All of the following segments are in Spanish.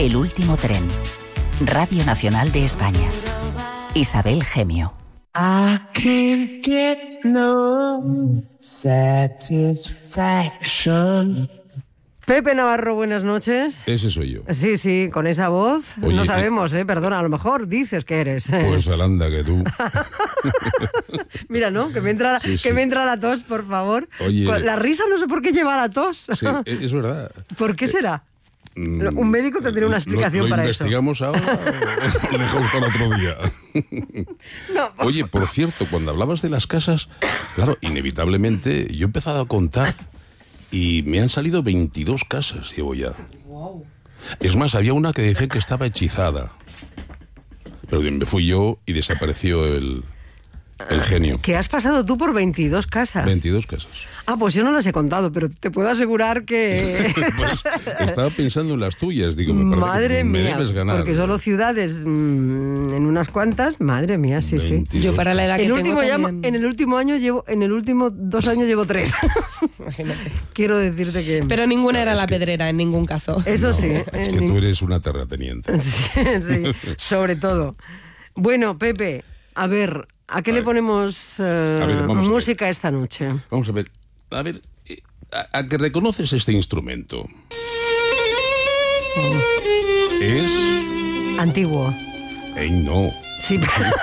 El último tren. Radio Nacional de España. Isabel Gemio. I can't get no satisfaction. Pepe Navarro, buenas noches. Ese soy yo. Sí, con esa voz. Oye, no sabemos, perdona, a lo mejor dices que eres. Pues alanda que tú. Mira, ¿no? Que me entra la tos, por favor. Oye, la risa no sé por qué lleva la tos. Sí, es verdad. ¿Por qué será? Un médico tendría una explicación para eso. ¿Lo investigamos ahora o lo dejamos para otro día? No, Oye, por cierto, cuando hablabas de las casas, claro, inevitablemente yo he empezado a contar y me han salido 22 casas, llevo ya. Wow. Es más, había una que decían que estaba hechizada. Pero me fui yo y desapareció el genio. Que has pasado tú por 22 casas. 22 casas. Ah, pues yo no las he contado, pero te puedo asegurar que... Pues estaba pensando en las tuyas, digo, me parece madre que me mía, debes ganar. porque solo ciudades en unas cuantas, madre mía, sí. Yo para la edad que tengo también... En el último 2 años llevo 3. Imagínate. Quiero decirte que... Pero ninguna era la pedrera, en ningún caso. Eso sí. Es que tú eres una terrateniente. Sí, sobre todo. Bueno, Pepe, a ver, ¿a qué le ponemos música esta noche? Vamos a ver, ¿a que reconoces este instrumento? Es... Antiguo. No. Sí.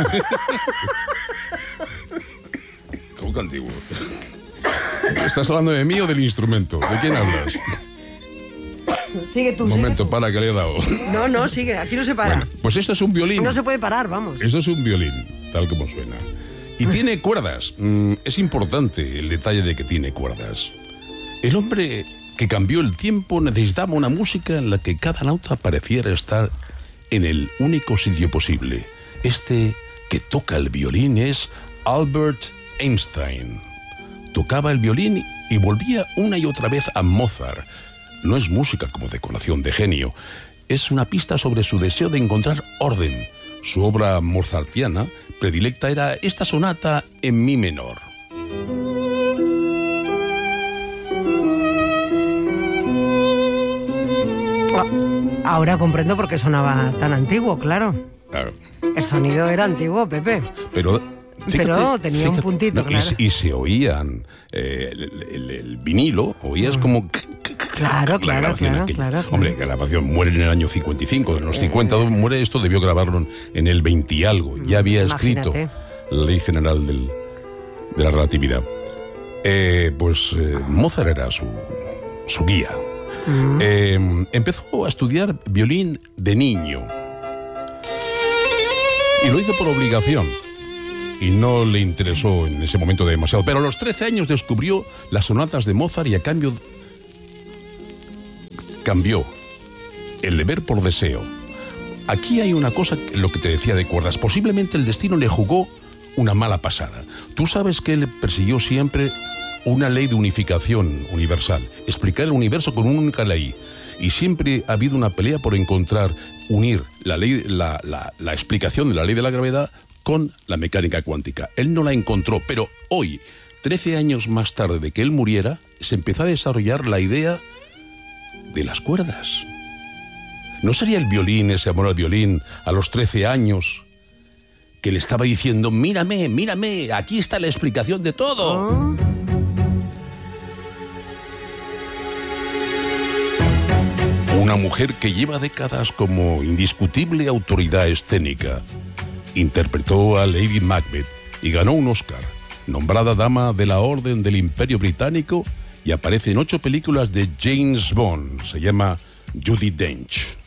¿Cómo que antiguo? ¿Estás hablando de mí o del instrumento? ¿De quién hablas? Sigue tú. Un momento, para, que le he dado. No, sigue, aquí no se para. Bueno, pues esto es un violín. No se puede parar, vamos. Esto es un violín, tal como suena. Y tiene cuerdas. Es importante el detalle de que tiene cuerdas. El hombre que cambió el tiempo necesitaba una música en la que cada nota pareciera estar en el único sitio posible. Este que toca el violín es Albert Einstein. Tocaba el violín y volvía una y otra vez a Mozart. No es música como decoración de genio. Es una pista sobre su deseo de encontrar orden. Su obra mozartiana predilecta era esta sonata en mi menor. Ahora comprendo por qué sonaba tan antiguo, claro. Claro. El sonido era antiguo, Pepe. Pero tenía un puntito, claro. Y se oían el vinilo, oías como... Claro. Hombre, grabación muere en el año 55, en los 50 muere esto, debió grabarlo en el 20 y algo. Ya había escrito la ley general de la relatividad. Mozart era su guía. Empezó a estudiar violín de niño. Y lo hizo por obligación. Y no le interesó en ese momento demasiado. Pero a los 13 años descubrió las sonatas de Mozart y a cambio cambió el deber por deseo. Aquí hay una cosa, lo que te decía de cuerdas. Posiblemente el destino le jugó una mala pasada. Tú sabes que él persiguió siempre una ley de unificación universal. Explicar el universo con una única ley. Y siempre ha habido una pelea por unir la ley, la explicación de la ley de la gravedad con la mecánica cuántica. Él no la encontró, pero hoy, 13 años más tarde de que él muriera, se empezó a desarrollar la idea de las cuerdas. ¿No sería el violín, ese amor al violín, a los 13 años, que le estaba diciendo, mírame, aquí está la explicación de todo? Una mujer que lleva décadas como indiscutible autoridad escénica. Interpretó a Lady Macbeth y ganó un Oscar, nombrada Dama de la Orden del Imperio Británico y aparece en 8 películas de James Bond. Se llama Judi Dench.